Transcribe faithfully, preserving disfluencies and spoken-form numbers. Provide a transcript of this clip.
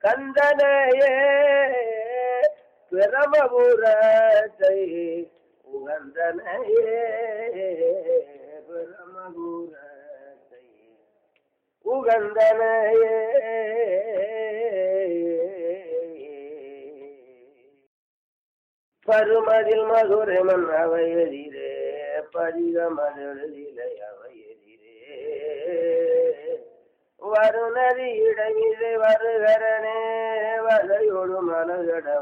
கந்தனையே பிரமபுரத்தை உகந்தனையே பிரமபுரத்தை உகந்தனையே பருமதில் Madurai Mann அவையதிரே பதிக மதுரிலை அவையதிரே வருநதி இடமிசை வருகரனே வலையொடு மலகட